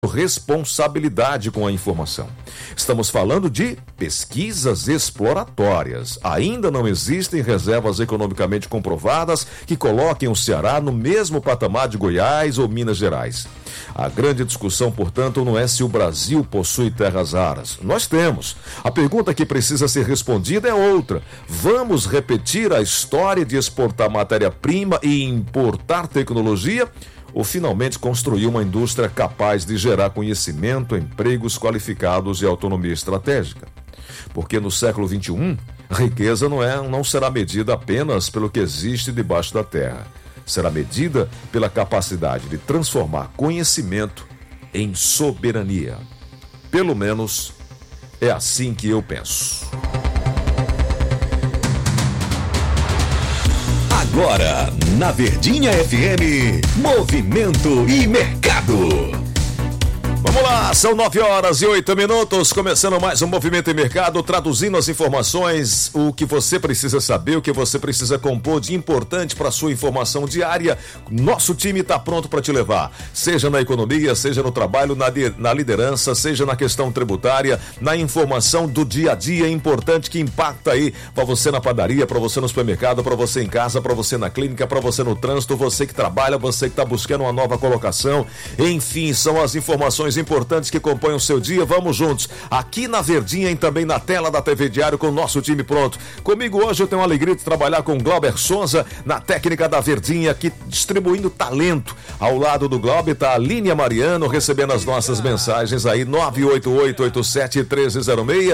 responsabilidade com a informação. Estamos falando de pesquisas exploratórias. Ainda não existem reservas economicamente comprovadas que coloquem o Ceará no mesmo patamar de Goiás ou Minas Gerais. A grande discussão, portanto, não é se o Brasil possui terras raras. Nós temos. A pergunta que precisa ser respondida é outra. Vamos repetir a história de exportar matéria-prima e importar tecnologia? Ou finalmente construir uma indústria capaz de gerar conhecimento, empregos qualificados e autonomia estratégica? Porque no século XXI, riqueza não será medida apenas pelo que existe debaixo da terra. Será medida pela capacidade de transformar conhecimento em soberania. Pelo menos é assim que eu penso. Agora, na Verdinha FM, Movimento e Mercado. Vamos lá, são 9h08, começando mais um Movimento e Mercado, traduzindo as informações, o que você precisa saber, o que você precisa compor de importante para a sua informação diária. Nosso time está pronto para te levar, seja na economia, seja no trabalho, na liderança, seja na questão tributária, na informação do dia a dia importante que impacta aí para você na padaria, para você no supermercado, para você em casa, para você na clínica, para você no trânsito, você que trabalha, você que está buscando uma nova colocação. Enfim, são as informações importantes que compõem o seu dia. Vamos juntos, aqui na Verdinha e também na tela da TV Diário com o nosso time pronto. Comigo hoje eu tenho a alegria de trabalhar com o Glauber Souza na técnica da Verdinha, aqui distribuindo talento. Ao lado do Glauber está a Línia Mariano recebendo as nossas mensagens aí, 988871306,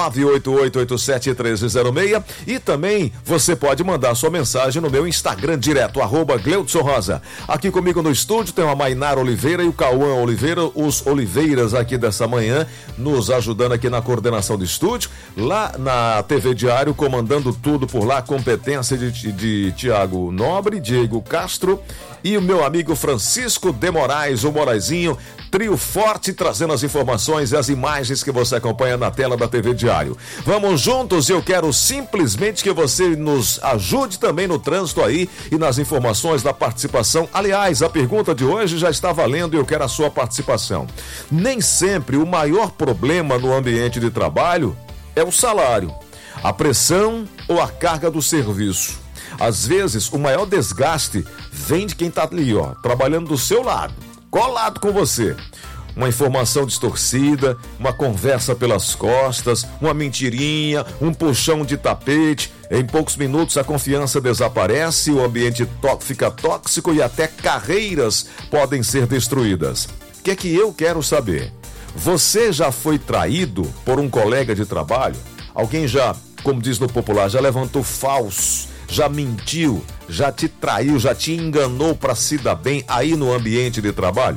988871306, e também você pode mandar sua mensagem no meu Instagram direto, @Gleudson Rosa. Aqui comigo no estúdio tem a Mainara Oliveira e o Cauã Oliveira, os Oliveiras aqui dessa manhã, nos ajudando aqui na coordenação do estúdio, lá na TV Diário, comandando tudo por lá, competência de Tiago Nobre, Diego Castro e o meu amigo Francisco de Moraes, o Moraizinho, trio forte trazendo as informações e as imagens que você acompanha na tela da TV Diário. Vamos juntos, eu quero simplesmente que você nos ajude também no trânsito aí e nas informações da participação. Aliás, a pergunta de hoje já está valendo e eu quero a sua participação. Nem sempre o maior problema no ambiente de trabalho é o salário, a pressão ou a carga do serviço. Às vezes, o maior desgaste vem de quem está ali, trabalhando do seu lado, colado com você. Uma informação distorcida, uma conversa pelas costas, uma mentirinha, um puxão de tapete. Em poucos minutos a confiança desaparece, o ambiente fica tóxico e até carreiras podem ser destruídas. O que é que eu quero saber? Você já foi traído por um colega de trabalho? Alguém já, como diz no popular, já levantou falso, já mentiu, já te traiu, já te enganou para se dar bem aí no ambiente de trabalho?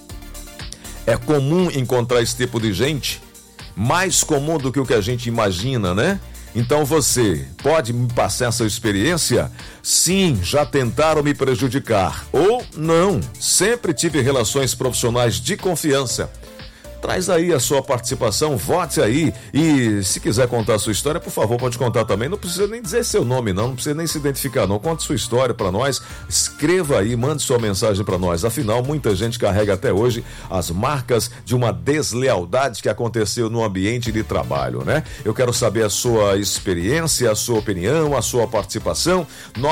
É comum encontrar esse tipo de gente, mais comum do que o que a gente imagina, né? Então você pode me passar essa experiência? Sim, já tentaram me prejudicar. Ou não, sempre tive relações profissionais de confiança. Traz aí a sua participação, vote aí e se quiser contar a sua história, por favor, pode contar também. Não precisa nem dizer seu nome não precisa nem se identificar não. Conte sua história para nós, escreva aí, mande sua mensagem para nós. Afinal, muita gente carrega até hoje as marcas de uma deslealdade que aconteceu no ambiente de trabalho, né? Eu quero saber a sua experiência, a sua opinião, a sua participação,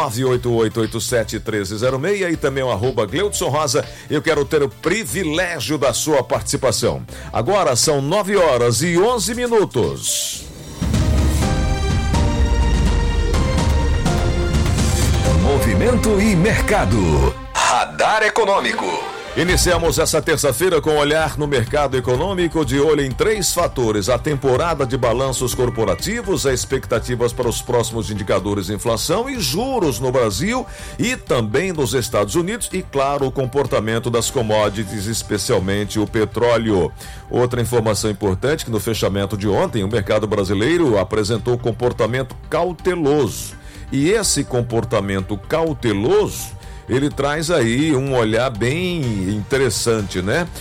988871306 e também o @Gleudson Rosa. Eu quero ter o privilégio da sua participação. Agora são 9h11. Movimento e Mercado. Radar Econômico. Iniciamos essa terça-feira com olhar no mercado econômico, de olho em 3 fatores: a temporada de balanços corporativos, as expectativas para os próximos indicadores de inflação e juros no Brasil e também nos Estados Unidos e, claro, o comportamento das commodities, especialmente o petróleo. Outra informação importante que no fechamento de ontem o mercado brasileiro apresentou comportamento cauteloso. E esse comportamento cauteloso, ele traz aí um olhar bem interessante, né?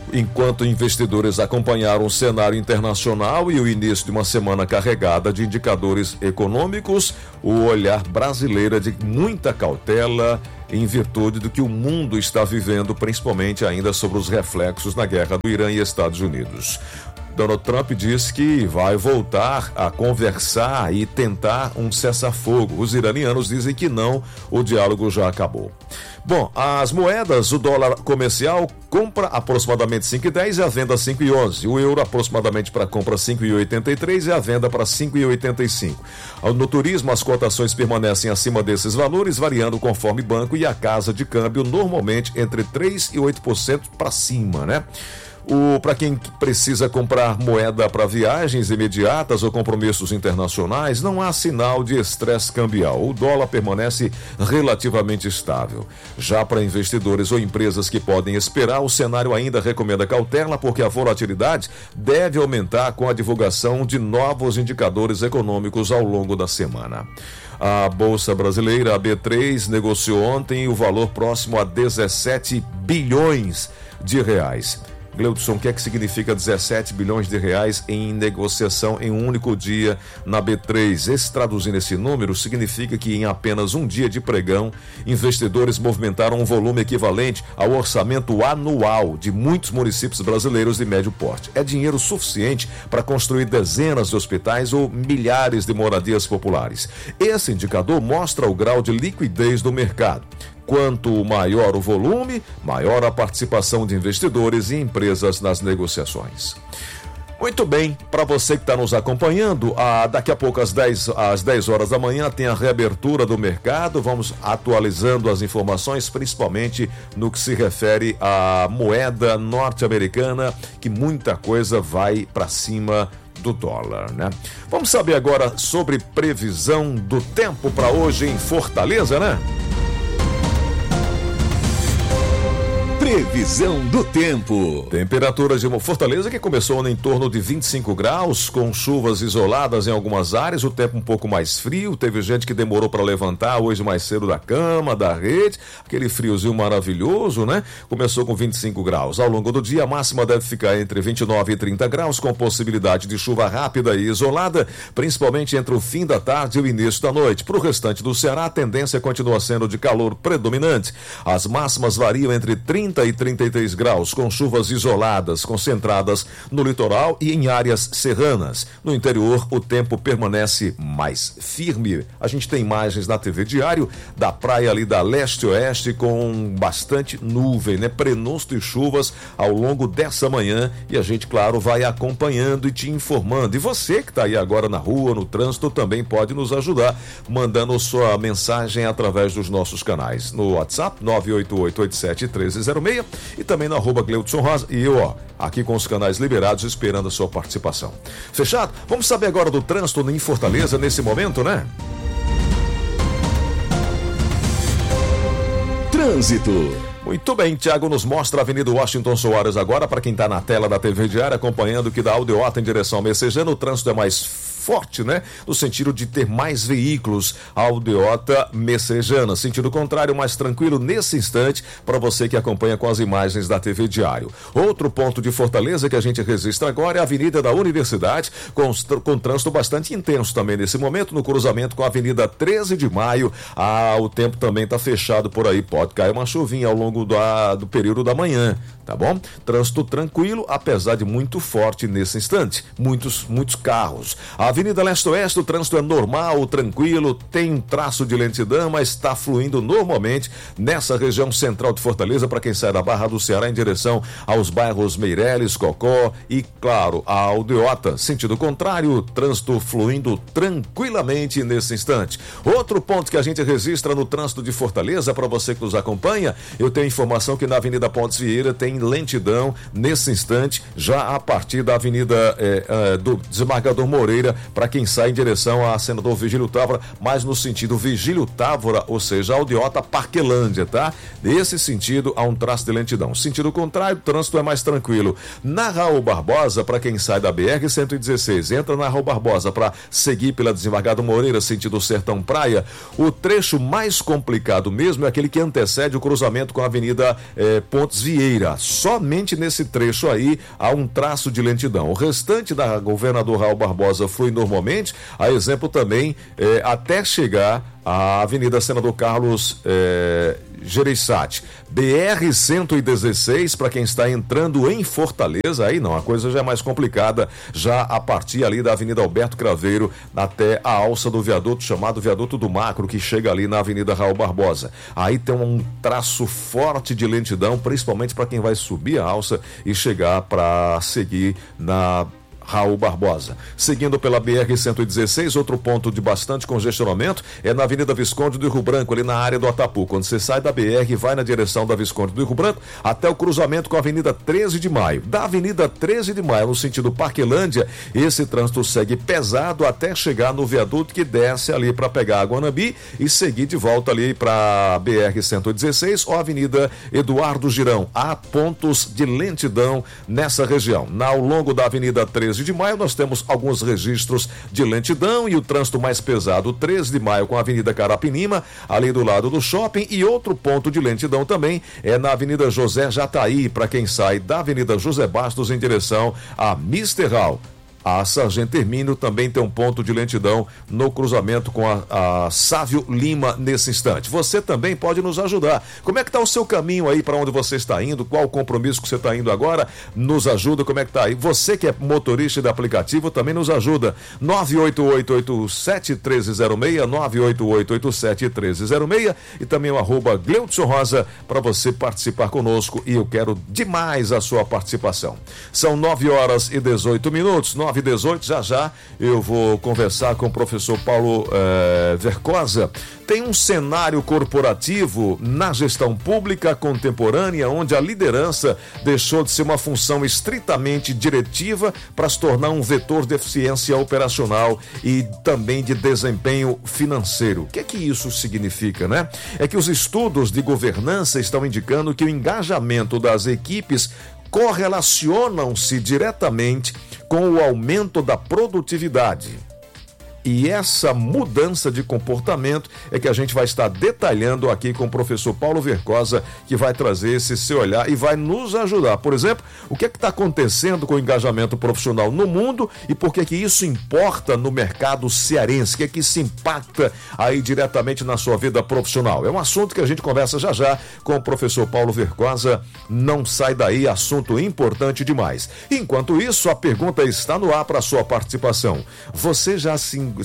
Enquanto investidores acompanharam o cenário internacional e o início de uma semana carregada de indicadores econômicos, o olhar brasileiro é de muita cautela em virtude do que o mundo está vivendo, principalmente ainda sobre os reflexos na guerra do Irã e Estados Unidos. Donald Trump disse que vai voltar a conversar e tentar um cessar-fogo. Os iranianos dizem que não, o diálogo já acabou. Bom, as moedas, o dólar comercial compra aproximadamente 5,10 e a venda 5,11. O euro aproximadamente para compra 5,83 e a venda para 5,85. No turismo, as cotações permanecem acima desses valores, variando conforme banco e a casa de câmbio, normalmente entre 3% e 8% para cima, né? Para quem precisa comprar moeda para viagens imediatas ou compromissos internacionais, não há sinal de estresse cambial. O dólar permanece relativamente estável. Já para investidores ou empresas que podem esperar, o cenário ainda recomenda cautela, porque a volatilidade deve aumentar com a divulgação de novos indicadores econômicos ao longo da semana. A Bolsa Brasileira, a B3, negociou ontem o valor próximo a 17 bilhões de reais. Gleudson, o que é que significa 17 bilhões de reais em negociação em um único dia na B3? Traduzindo esse número, significa que em apenas um dia de pregão, investidores movimentaram um volume equivalente ao orçamento anual de muitos municípios brasileiros de médio porte. É dinheiro suficiente para construir dezenas de hospitais ou milhares de moradias populares. Esse indicador mostra o grau de liquidez do mercado. Quanto maior o volume, maior a participação de investidores e empresas nas negociações. Muito bem, para você que está nos acompanhando, daqui a pouco às 10 horas da manhã tem a reabertura do mercado. Vamos atualizando as informações, principalmente no que se refere à moeda norte-americana, que muita coisa vai para cima do dólar, né? Vamos saber agora sobre previsão do tempo para hoje em Fortaleza, né? Previsão do tempo. Temperaturas de Fortaleza que começou em torno de 25 graus, com chuvas isoladas em algumas áreas, o tempo um pouco mais frio. Teve gente que demorou para levantar hoje mais cedo da cama, da rede, aquele friozinho maravilhoso, né? Começou com 25 graus. Ao longo do dia, a máxima deve ficar entre 29 e 30 graus, com possibilidade de chuva rápida e isolada, principalmente entre o fim da tarde e o início da noite. Para o restante do Ceará, a tendência continua sendo de calor predominante. As máximas variam entre 30 e 33 graus, com chuvas isoladas, concentradas no litoral e em áreas serranas. No interior, o tempo permanece mais firme. A gente tem imagens na TV Diário da praia ali da leste-oeste com bastante nuvem, né? Prenúncio de chuvas ao longo dessa manhã e a gente, claro, vai acompanhando e te informando. E você que está aí agora na rua, no trânsito, também pode nos ajudar, mandando sua mensagem através dos nossos canais. No WhatsApp, 988871306 e também no @Gleudson Rosa. E eu, aqui com os canais liberados, esperando a sua participação. Fechado? Vamos saber agora do trânsito em Fortaleza nesse momento, né? Trânsito. Muito bem, Tiago nos mostra a Avenida Washington Soares agora, para quem está na tela da TV Diário, acompanhando que da Aldeota em direção ao Messejana, o trânsito é mais forte, né? No sentido de ter mais veículos, Aldeota Messejana. Sentido contrário, mais tranquilo nesse instante, para você que acompanha com as imagens da TV Diário. Outro ponto de Fortaleza que a gente registra agora é a Avenida da Universidade, com trânsito bastante intenso também nesse momento, no cruzamento com a Avenida 13 de Maio. O tempo também está fechado por aí, pode cair uma chuvinha ao longo do período da manhã, tá bom? Trânsito tranquilo, apesar de muito forte nesse instante. Muitos carros. A Avenida Leste-Oeste, o trânsito é normal, tranquilo, tem traço de lentidão, mas está fluindo normalmente nessa região central de Fortaleza, para quem sai da Barra do Ceará em direção aos bairros Meireles, Cocó e, claro, a Aldeota. Sentido contrário, trânsito fluindo tranquilamente nesse instante. Outro ponto que a gente registra no trânsito de Fortaleza, para você que nos acompanha, eu tenho informação que na Avenida Pontes Vieira tem lentidão nesse instante, já a partir da Avenida do Desembargador Moreira, para quem sai em direção a Senador Virgílio Távora, mas no sentido Virgílio Távora, ou seja, Aldeota Parquelândia, tá? Nesse sentido, há um traço de lentidão. Sentido contrário, o trânsito é mais tranquilo. Na Raul Barbosa, para quem sai da BR-116, entra na Raul Barbosa para seguir pela Desembargador Moreira, sentido Sertão Praia, o trecho mais complicado mesmo é aquele que antecede o cruzamento com a Avenida Pontes Vieira. Somente nesse trecho aí há um traço de lentidão. O restante da Governador Raul Barbosa flui normalmente, a exemplo também até chegar à Avenida Senador Carlos Gereissati. BR-116, para quem está entrando em Fortaleza, aí não, a coisa já é mais complicada, já a partir ali da Avenida Alberto Craveiro até a alça do viaduto, chamado Viaduto do Macro, que chega ali na Avenida Raul Barbosa. Aí tem um traço forte de lentidão, principalmente para quem vai subir a alça e chegar para seguir na Raul Barbosa. Seguindo pela BR-116, outro ponto de bastante congestionamento é na Avenida Visconde do Rio Branco, ali na área do Atapu. Quando você sai da BR e vai na direção da Visconde do Rio Branco, até o cruzamento com a Avenida 13 de Maio. Da Avenida 13 de Maio, no sentido Parquelândia, esse trânsito segue pesado até chegar no viaduto que desce ali para pegar a Guanambi e seguir de volta ali para a BR-116 ou a Avenida Eduardo Girão. Há pontos de lentidão nessa região. Ao longo da Avenida 13 de Maio, nós temos alguns registros de lentidão e o trânsito mais pesado, 13 de Maio com a Avenida Carapinima, ali do lado do shopping, e outro ponto de lentidão também é na Avenida José Jataí, para quem sai da Avenida José Bastos em direção a Misterral. A Sargento Hermínio também tem um ponto de lentidão no cruzamento com a Sávio Lima nesse instante. Você também pode nos ajudar. Como é que está o seu caminho aí para onde você está indo? Qual o compromisso que você está indo agora? Nos ajuda, como é que está aí? Você que é motorista de aplicativo também nos ajuda. 98887-1306, 98887-1306 e também o @Gleudson Rosa para você participar conosco, e eu quero demais a sua participação. São 9h18, 9h18, já eu vou conversar com o professor Paulo Vercosa. Tem um cenário corporativo na gestão pública contemporânea onde a liderança deixou de ser uma função estritamente diretiva para se tornar um vetor de eficiência operacional e também de desempenho financeiro. O que é que isso significa, né? É que os estudos de governança estão indicando que o engajamento das equipes correlacionam-se diretamente com o aumento da produtividade. E essa mudança de comportamento é que a gente vai estar detalhando aqui com o professor Paulo Vercosa, que vai trazer esse seu olhar e vai nos ajudar. Por exemplo, o que é que está acontecendo com o engajamento profissional no mundo e por que isso importa no mercado cearense, o que é que isso impacta aí diretamente na sua vida profissional. É um assunto que a gente conversa já com o professor Paulo Vercosa. Não sai daí, assunto importante demais. Enquanto isso, a pergunta está no ar para a sua participação. Você já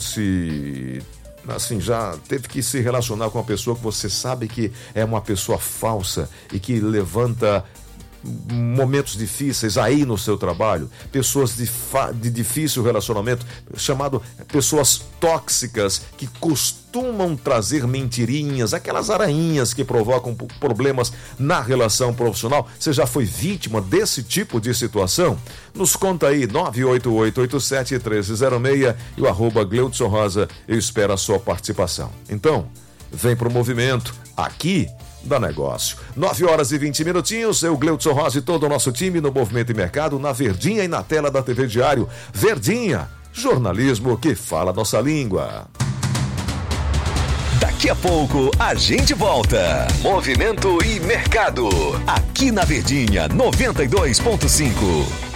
já teve que se relacionar com uma pessoa que você sabe que é uma pessoa falsa e que levanta momentos difíceis aí no seu trabalho, pessoas de difícil relacionamento, chamado pessoas tóxicas que costumam trazer mentirinhas, aquelas aranhinhas que provocam problemas na relação profissional. Você já foi vítima desse tipo de situação? Nos conta aí, 98887-1306 e o @Gleudson Rosa. Eu espero a sua participação. Então, vem pro movimento aqui da negócio. 9h20, eu, Gleudson Rosa e todo o nosso time no Movimento e Mercado, na Verdinha e na tela da TV Diário. Verdinha, jornalismo que fala nossa língua. Daqui a pouco a gente volta. Movimento e Mercado, aqui na Verdinha 92.5.